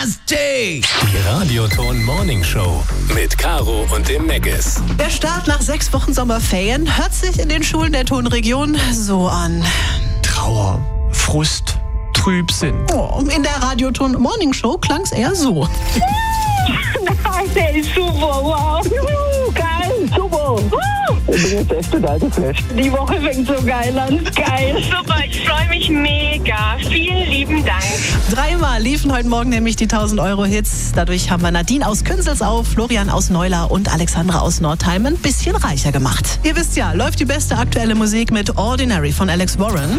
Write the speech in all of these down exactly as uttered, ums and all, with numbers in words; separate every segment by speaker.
Speaker 1: Die Radioton Morning Show mit Caro und dem Megas.
Speaker 2: Der Start nach sechs Wochen Sommerferien hört sich in den Schulen der Tonregion so an.
Speaker 3: Trauer, Frust, Trübsinn.
Speaker 2: Oh, in der Radioton Morning Show klang's eher so.
Speaker 4: Nein, der ist super, wow. Juhu, geil, super. Ich bin jetzt echt total geflasht. Die Woche fängt so geil an, geil.
Speaker 5: Super, ich freue mich mega. Vielen lieben Dank.
Speaker 2: Dreimal liefen heute Morgen nämlich die tausend Euro Hits. Dadurch haben wir Nadine aus Künzelsau, Florian aus Neular und Alexandra aus Nordheim ein bisschen reicher gemacht. Ihr wisst ja, läuft die beste aktuelle Musik mit Ordinary von Alex Warren.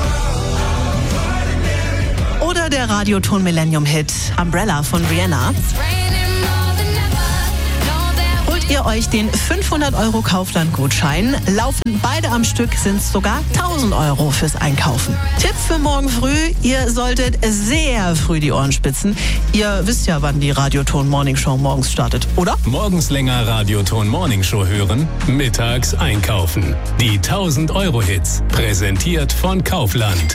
Speaker 2: Oder der Radioton Millennium-Hit Umbrella von Rihanna. Holt ihr euch den fünfhundert Euro Kaufland-Gutschein, laufen beide am Stück, sind sogar tausend Euro fürs Einkaufen. Tipp für morgen früh, ihr solltet sehr früh die Ohren spitzen. Ihr wisst ja, wann die Radioton Morning Show morgens startet, oder?
Speaker 1: Morgens länger Radioton Morning Show hören, mittags einkaufen. Die tausend Euro Hits, präsentiert von Kaufland.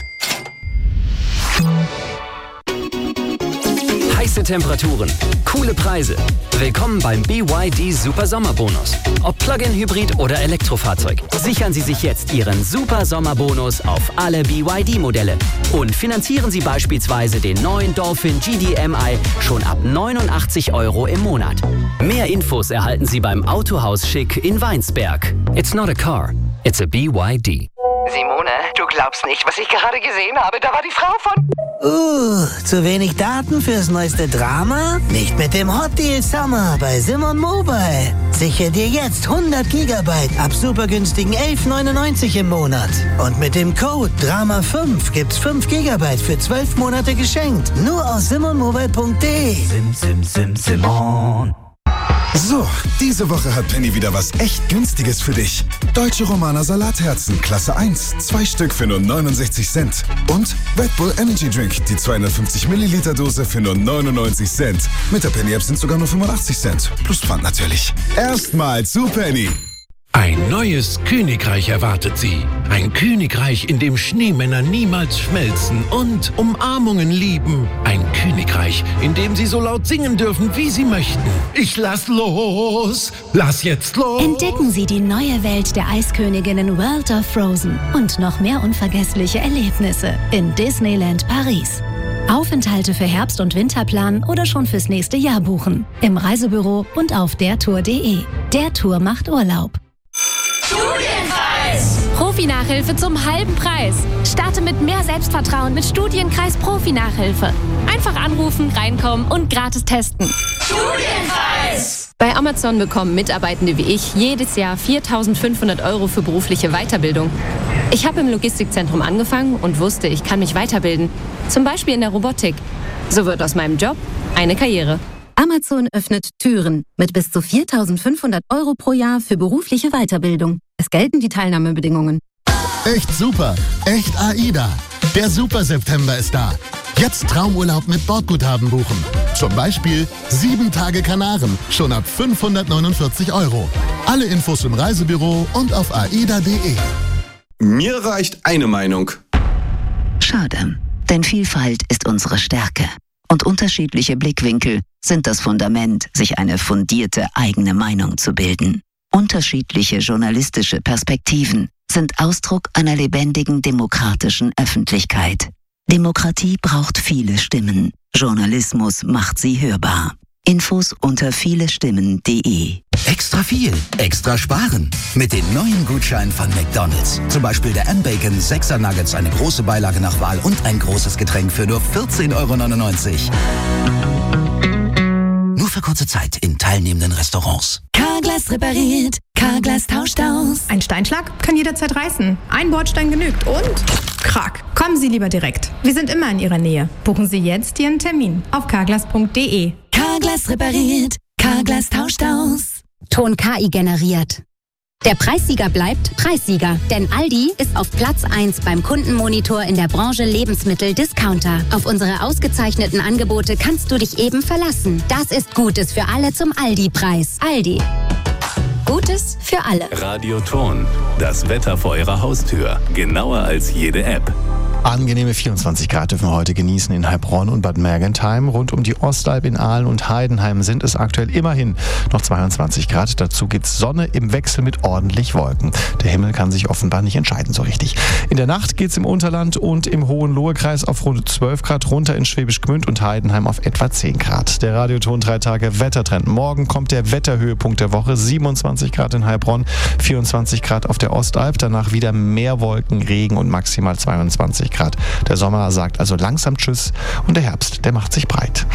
Speaker 6: Heiße Temperaturen, coole Preise. Willkommen beim B Y D Super Sommerbonus. Ob Plug-in-Hybrid oder Elektrofahrzeug. Sichern Sie sich jetzt Ihren Super Sommerbonus auf alle B Y D-Modelle. Und finanzieren Sie beispielsweise den neuen Dolphin G D M I schon ab neunundachtzig Euro im Monat. Mehr Infos erhalten Sie beim Autohaus Schick in Weinsberg. It's not a car, it's a B Y D.
Speaker 7: Simone, du glaubst nicht, was ich gerade gesehen habe. Da war die Frau von...
Speaker 8: Uh, zu wenig Daten fürs neueste Drama? Nicht mit dem Hot Deal Summer bei Simon Mobile. Sichere dir jetzt hundert Gigabyte ab super günstigen elf neunundneunzig im Monat. Und mit dem Code Drama fünf gibt's fünf Gigabyte für zwölf Monate geschenkt. Nur aus simonmobile punkt de.
Speaker 9: Sim, sim, sim, Simon.
Speaker 10: So, diese Woche hat Penny wieder was echt Günstiges für dich. Deutsche Romaner Salatherzen, Klasse eins, zwei Stück für nur neunundsechzig Cent. Und Red Bull Energy Drink, die zweihundertfünfzig Milliliter Dose für nur neunundneunzig Cent. Mit der Penny App sind sogar nur fünfundachtzig Cent. Plus Pfand natürlich. Erstmal zu Penny.
Speaker 11: Ein neues Königreich erwartet Sie. Ein Königreich, in dem Schneemänner niemals schmelzen und Umarmungen lieben. Ein Königreich, in dem Sie so laut singen dürfen, wie Sie möchten. Ich lass los, lass jetzt los.
Speaker 12: Entdecken Sie die neue Welt der Eisköniginnen World of Frozen und noch mehr unvergessliche Erlebnisse in Disneyland Paris. Aufenthalte für Herbst- und Winterplan oder schon fürs nächste Jahr buchen. Im Reisebüro und auf dertour punkt de. Der Tour macht Urlaub.
Speaker 13: Studienkreis! Profi-Nachhilfe zum halben Preis. Starte mit mehr Selbstvertrauen mit Studienkreis Profi-Nachhilfe. Einfach anrufen, reinkommen und gratis testen.
Speaker 14: Studienkreis! Bei Amazon bekommen Mitarbeitende wie ich jedes Jahr viertausendfünfhundert Euro für berufliche Weiterbildung. Ich habe im Logistikzentrum angefangen und wusste, ich kann mich weiterbilden. Zum Beispiel in der Robotik. So wird aus meinem Job eine Karriere.
Speaker 12: Amazon öffnet Türen mit bis zu viertausendfünfhundert Euro pro Jahr für berufliche Weiterbildung. Es gelten die Teilnahmebedingungen.
Speaker 15: Echt super, echt AIDA. Der Super September ist da. Jetzt Traumurlaub mit Bordguthaben buchen. Zum Beispiel sieben Tage Kanaren, schon ab fünfhundertneunundvierzig Euro. Alle Infos im Reisebüro und auf aida punkt de.
Speaker 16: Mir reicht eine Meinung.
Speaker 17: Schade, denn Vielfalt ist unsere Stärke. Und unterschiedliche Blickwinkel sind das Fundament, sich eine fundierte eigene Meinung zu bilden. Unterschiedliche journalistische Perspektiven sind Ausdruck einer lebendigen demokratischen Öffentlichkeit. Demokratie braucht viele Stimmen. Journalismus macht sie hörbar. Infos unter vielestimmen punkt de.
Speaker 18: Extra viel, extra sparen. Mit den neuen Gutscheinen von McDonald's. Zum Beispiel der M-Bacon sechser Nuggets, eine große Beilage nach Wahl und ein großes Getränk für nur vierzehn Euro neunundneunzig. Nur für kurze Zeit in teilnehmenden Restaurants.
Speaker 19: Carglass repariert, Carglass tauscht aus.
Speaker 20: Ein Steinschlag kann jederzeit reißen. Ein Bordstein genügt und krack. Kommen Sie lieber direkt. Wir sind immer in Ihrer Nähe. Buchen Sie jetzt Ihren Termin auf carglass punkt de.
Speaker 19: Carglass repariert, Carglass tauscht aus.
Speaker 12: Ton K I generiert. Der Preissieger bleibt Preissieger, denn Aldi ist auf Platz eins beim Kundenmonitor in der Branche Lebensmittel-Discounter. Auf unsere ausgezeichneten Angebote kannst du dich eben verlassen. Das ist Gutes für alle zum Aldi-Preis. Aldi. Gutes für alle.
Speaker 1: Radioton, das Wetter vor Ihrer Haustür. Genauer als jede App.
Speaker 21: Angenehme vierundzwanzig Grad dürfen wir heute genießen in Heilbronn und Bad Mergentheim. Rund um die Ostalb in Aalen und Heidenheim sind es aktuell immerhin noch zweiundzwanzig Grad. Dazu gibt's Sonne im Wechsel mit ordentlich Wolken. Der Himmel kann sich offenbar nicht entscheiden so richtig. In der Nacht geht's im Unterland und im Hohenlohe-Kreis auf rund zwölf Grad, runter in Schwäbisch Gmünd und Heidenheim auf etwa zehn Grad. Der Radioton drei Tage Wettertrend. Morgen kommt der Wetterhöhepunkt der Woche. siebenundzwanzig Grad in Heilbronn, vierundzwanzig Grad auf der Ostalb. Danach wieder mehr Wolken, Regen und maximal zweiundzwanzig Grad. Der Sommer sagt also langsam Tschüss und der Herbst, der macht sich breit.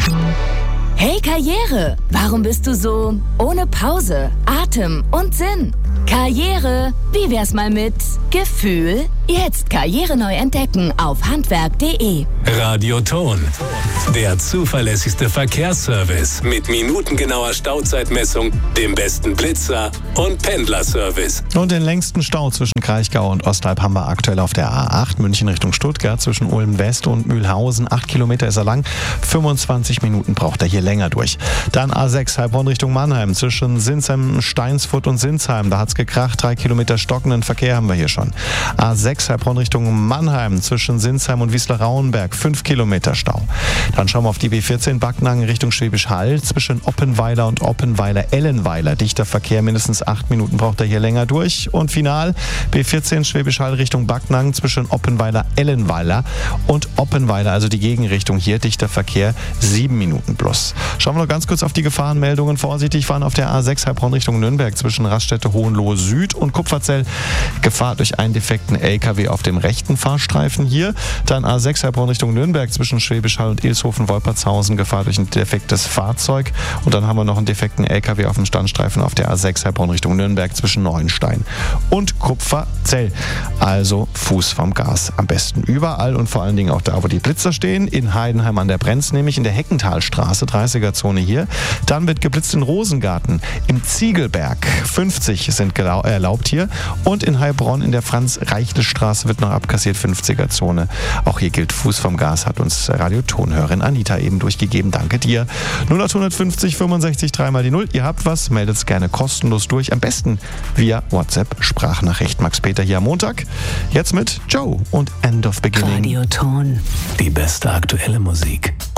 Speaker 19: Hey Karriere, warum bist du so ohne Pause, Atem und Sinn? Karriere, wie wär's mal mit Gefühl? Jetzt Karriere neu entdecken auf handwerk punkt de.
Speaker 1: Radioton, der zuverlässigste Verkehrsservice mit minutengenauer Stauzeitmessung, dem besten Blitzer und Pendlerservice.
Speaker 21: Und den längsten Stau zwischen Kraichgau und Ostalb haben wir aktuell auf der A acht, München Richtung Stuttgart, zwischen Ulm West und Mühlhausen. Acht Kilometer ist er lang, fünfundzwanzig Minuten braucht er hier länger durch. Dann A sechs, Heilbronn Richtung Mannheim, zwischen Sinsheim, Steinsfurt und Sinsheim. Da hat's gekracht, drei Kilometer stockenden Verkehr haben wir hier schon. A sechs, Heilbronn Richtung Mannheim, zwischen Sinsheim und Wiesler-Rauenberg, fünf Kilometer Stau. Dann schauen wir auf die B vierzehn Backnang Richtung Schwäbisch Hall, zwischen Oppenweiler und Oppenweiler-Ellenweiler. Dichter Verkehr, mindestens acht Minuten braucht er hier länger durch. Und final B vierzehn Schwäbisch Hall Richtung Backnang, zwischen Oppenweiler-Ellenweiler und Oppenweiler, also die Gegenrichtung hier, dichter Verkehr, sieben Minuten plus. Schauen wir noch ganz kurz auf die Gefahrenmeldungen. Vorsichtig fahren auf der A sechs Heilbronn Richtung Nürnberg, zwischen Raststätte Hohenlohe Süd und Kupferzell. Gefahr durch einen defekten L K W auf dem rechten Fahrstreifen hier. Dann A sechs Heilbronn Richtung Nürnberg, zwischen Schwäbisch Hall und Ilshofen-Wolpertshausen. Gefahr durch ein defektes Fahrzeug. Und dann haben wir noch einen defekten L K W auf dem Standstreifen auf der A sechs Heilbronn Richtung Nürnberg, zwischen Neuenstein und Kupferzell. Also Fuß vom Gas. Am besten überall und vor allen Dingen auch da, wo die Blitzer stehen. In Heidenheim an der Brenz, nämlich in der Heckentalstraße, dreißiger-Zone hier. Dann wird geblitzt in Rosengarten, im Ziegelberg. fünfzig sind erlaubt hier. Und in Heilbronn in der Franz-Reichle-Straße wird noch abkassiert, fünfziger-Zone. Auch hier gilt Fuß vom Gas, hat uns Radiotonhörerin Anita eben durchgegeben. Danke dir. null acht fünfzig fünfundsechzig drei mal die null. Ihr habt was, meldet es gerne kostenlos durch. Am besten via WhatsApp-Sprachnachricht. Max Peter hier am Montag. Jetzt mit Joe und End of Beginning.
Speaker 1: Radioton. Die beste aktuelle Musik.